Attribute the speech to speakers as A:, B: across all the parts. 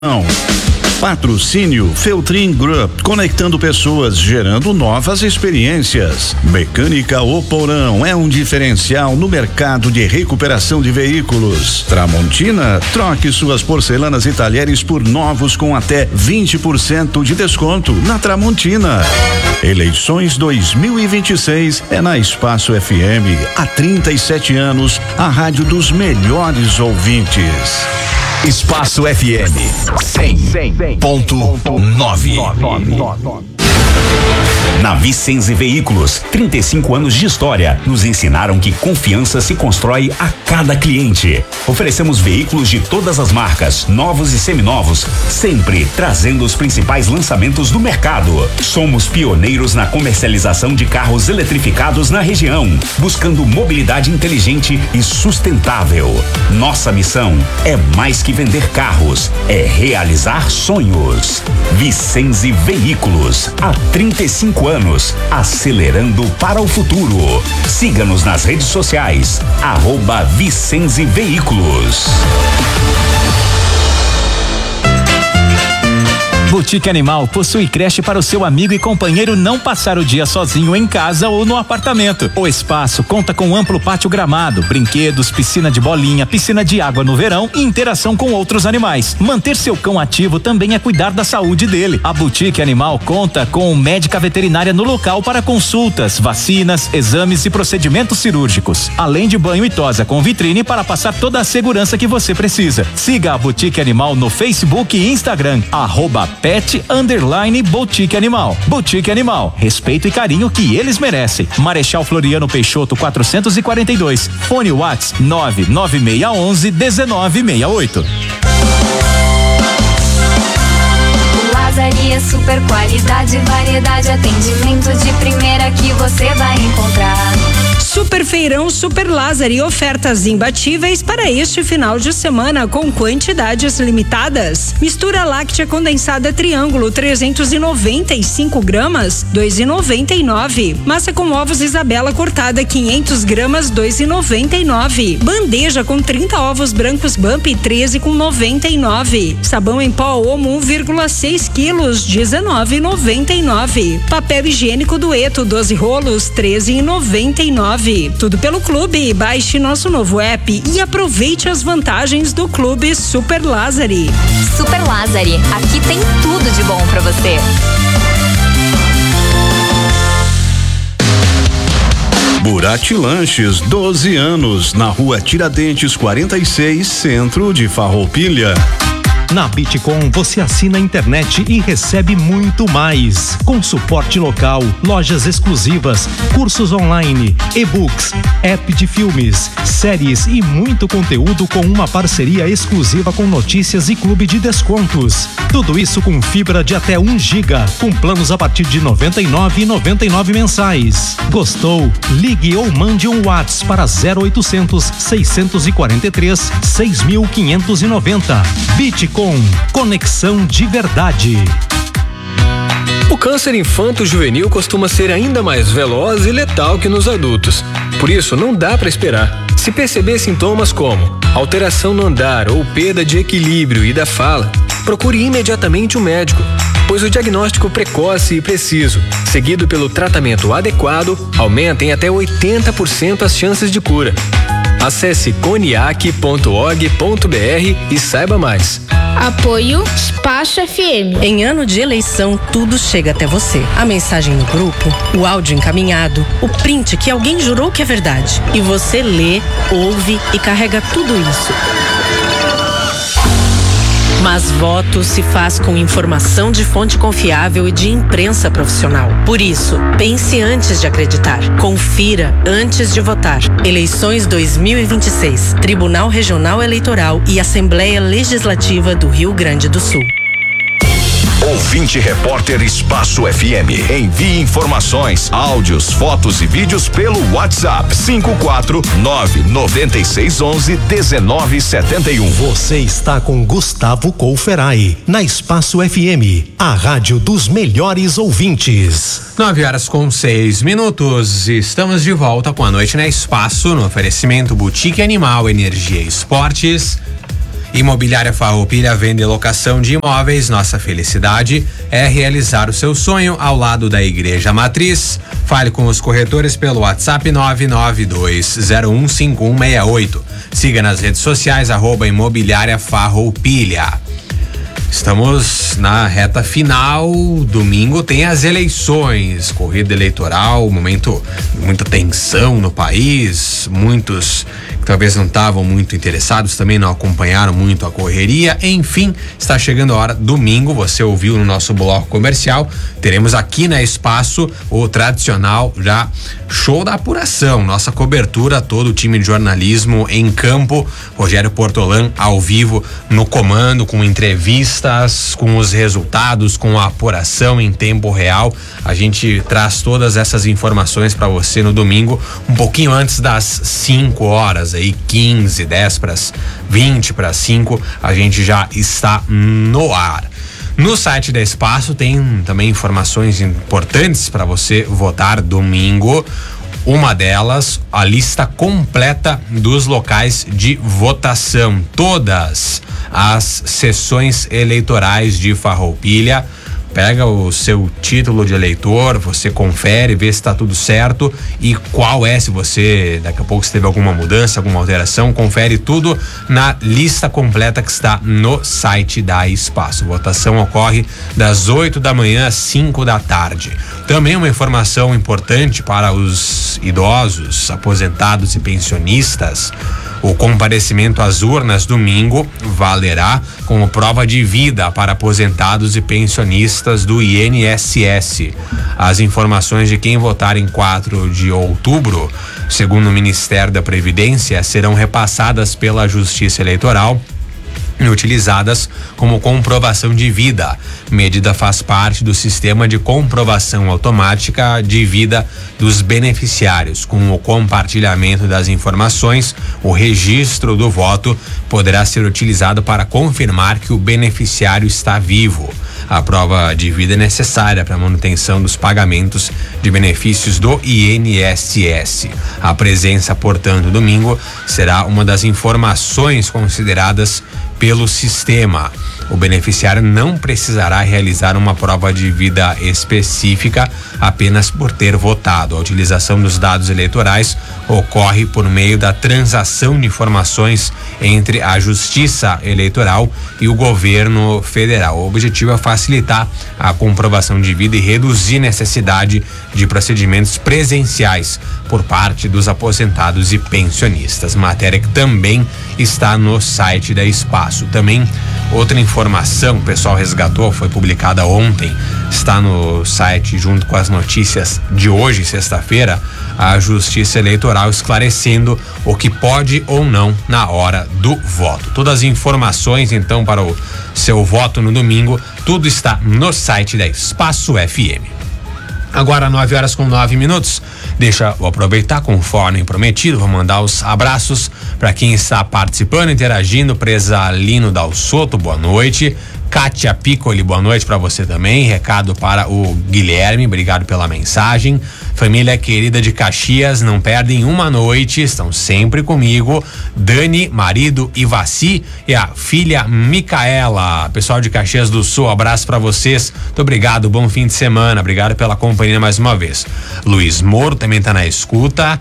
A: Patrocínio Feltrin Group, conectando pessoas, gerando novas experiências. Mecânica Oporão é um diferencial no mercado de recuperação de veículos. Tramontina, troque suas porcelanas e talheres por novos com até 20% de desconto na Tramontina. Eleições 2026 é na Espaço FM. Há 37 anos, a rádio dos melhores ouvintes.
B: Espaço FM 100.9. Na Vicenze Veículos, 35 anos de história nos ensinaram que confiança se constrói a cada cliente. Oferecemos veículos de todas as marcas, novos e seminovos, sempre trazendo os principais lançamentos do mercado. Somos pioneiros na comercialização de carros eletrificados na região, buscando mobilidade inteligente e sustentável. Nossa missão é mais que vender carros, é realizar sonhos. Vicenze Veículos, há 35 anos, acelerando para o futuro. Siga-nos nas redes sociais, @Vicenze Veículos.
C: Boutique Animal possui creche para o seu amigo e companheiro não passar o dia sozinho em casa ou no apartamento. O espaço conta com amplo pátio gramado, brinquedos, piscina de bolinha, piscina de água no verão e interação com outros animais. Manter seu cão ativo também é cuidar da saúde dele. A Boutique Animal conta com médica veterinária no local para consultas, vacinas, exames e procedimentos cirúrgicos, além de banho e tosa com vitrine para passar toda a segurança que você precisa. Siga a Boutique Animal no Facebook e Instagram, @pet_boutique animal. Boutique Animal, respeito e carinho que eles merecem. Marechal Floriano Peixoto 442. Fone WhatsApp 99611-1968.
D: Lazaria super qualidade, variedade, atendimento de primeira que você vai encontrar.
E: Super Feirão Super Lázari, ofertas imbatíveis para este final de semana com quantidades limitadas. Mistura láctea condensada Triângulo 395 gramas, 2,99. Massa com ovos Isabela cortada 500 gramas, 2,99. Bandeja com 30 ovos brancos Bump, 13,99. Sabão em pó Omo 1,6 quilos, 19,99. Papel higiênico Dueto 12 rolos, 13,99. Tudo pelo Clube. Baixe nosso novo app e aproveite as vantagens do Clube Super Lázari.
D: Super Lázari, aqui tem tudo de bom pra você.
A: Burati Lanches, 12 anos, na Rua Tiradentes 46, centro de Farroupilha.
F: Na Bitcom você assina a internet e recebe muito mais. Com suporte local, lojas exclusivas, cursos online, e-books, app de filmes, séries e muito conteúdo com uma parceria exclusiva com notícias e clube de descontos. Tudo isso com fibra de até 1 GB, com planos a partir de R$ 99,99 mensais. Gostou? Ligue ou mande um WhatsApp para 0800 643 6590. Bitcom, conexão de verdade.
G: O câncer infanto-juvenil costuma ser ainda mais veloz e letal que nos adultos. Por isso, não dá para esperar. Se perceber sintomas como alteração no andar ou perda de equilíbrio e da fala, procure imediatamente um médico, pois o diagnóstico precoce e preciso, seguido pelo tratamento adequado, aumenta em até 80% as chances de cura. Acesse coniac.org.br e saiba mais.
H: Apoio Espaço FM.
I: Em ano de eleição, tudo chega até você. A mensagem no grupo, o áudio encaminhado, o print que alguém jurou que é verdade. E você lê, ouve e carrega tudo isso. Mas voto se faz com informação de fonte confiável e de imprensa profissional. Por isso, pense antes de acreditar. Confira antes de votar. Eleições 2026. Tribunal Regional Eleitoral e Assembleia Legislativa do Rio Grande do Sul.
B: Ouvinte Repórter Espaço FM. Envie informações, áudios, fotos e vídeos pelo WhatsApp 54996111971.
F: Você está com Gustavo Couferai na Espaço FM, a rádio dos melhores ouvintes.
J: 9h06. Estamos de volta com a Noite na Espaço, no oferecimento Boutique Animal, Energia e Esportes. Imobiliária Farroupilha, venda e locação de imóveis. Nossa felicidade é realizar o seu sonho ao lado da Igreja Matriz. Fale com os corretores pelo WhatsApp 992015168. Siga nas redes sociais @Imobiliária Farroupilha. Estamos na reta final. Domingo tem as eleições, corrida eleitoral, momento de muita tensão no país. Muitos que talvez não estavam muito interessados também não acompanharam muito a correria. Enfim, está chegando a hora. Domingo, você ouviu no nosso bloco comercial, teremos aqui na Espaço o tradicional já show da apuração, nossa cobertura, todo o time de jornalismo em campo. Rogério Portolan ao vivo no comando, com entrevistas, com os resultados, com a apuração em tempo real. A gente traz todas essas informações para você no domingo, um pouquinho antes das 5 horas, aí 15, 10 para 20 para 5, a gente já está no ar. No site da Espaço tem também informações importantes para você votar domingo. Uma delas, a lista completa dos locais de votação. Todas as sessões eleitorais de Farroupilha. Pega o seu título de eleitor, você confere, vê se está tudo certo e qual é, se você daqui a pouco se teve alguma mudança, alguma alteração, confere tudo na lista completa que está no site da Espaço. Votação ocorre das 8 da manhã às 5 da tarde. Também uma informação importante para os idosos, aposentados e pensionistas: o comparecimento às urnas domingo valerá como prova de vida para aposentados e pensionistas do INSS. As informações de quem votar em 4 de outubro, segundo o Ministério da Previdência, serão repassadas pela Justiça Eleitoral e utilizadas como comprovação de vida. Medida faz parte do sistema de comprovação automática de vida dos beneficiários. Com o compartilhamento das informações, o registro do voto poderá ser utilizado para confirmar que o beneficiário está vivo. A prova de vida é necessária para a manutenção dos pagamentos de benefícios do INSS. A presença, portanto, domingo será uma das informações consideradas pelo sistema. O beneficiário não precisará realizar uma prova de vida específica apenas por ter votado. A utilização dos dados eleitorais ocorre por meio da transação de informações entre a Justiça Eleitoral e o governo federal. O objetivo é facilitar a comprovação de vida e reduzir a necessidade de procedimentos presenciais por parte dos aposentados e pensionistas. Matéria que também está no site da Espaço. Também outra informação, o pessoal resgatou, foi publicada ontem, está no site junto com as notícias de hoje, sexta-feira, a Justiça Eleitoral esclarecendo o que pode ou não na hora do voto. Todas as informações, então, para o seu voto no domingo, tudo está no site da Espaço FM. Agora 9h09. Deixa eu aproveitar, conforme prometido, vou mandar os abraços para quem está participando, interagindo. Presa Lino Dal Soto, boa noite. Kátia Piccoli, boa noite para você também. Recado para o Guilherme, obrigado pela mensagem. Família querida de Caxias, não perdem uma noite, estão sempre comigo. Dani, marido Ivaci e a filha Micaela. Pessoal de Caxias do Sul, abraço para vocês. Muito obrigado, bom fim de semana. Obrigado pela companhia mais uma vez. Luiz Moro também tá na escuta.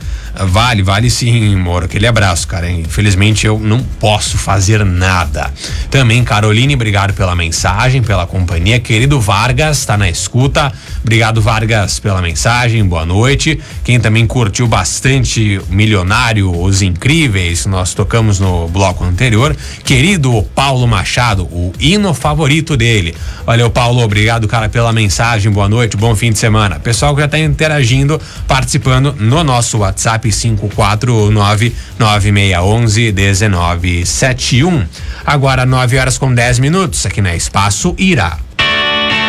J: Vale sim, Moro. Aquele abraço, cara. Infelizmente eu não posso fazer nada. Também Caroline, obrigado pela mensagem, pela companhia. Querido Vargas, tá na escuta. Obrigado, Vargas, pela mensagem. Boa noite. Quem também curtiu bastante Milionário, Os Incríveis, nós tocamos no bloco anterior. Querido Paulo Machado, o hino favorito dele. Valeu, Paulo. Obrigado, cara, pela mensagem. Boa noite, bom fim de semana. Pessoal que já tá interagindo, participando no nosso WhatsApp 549-9611-1971. Agora 9h10 aqui na Espaço Ira.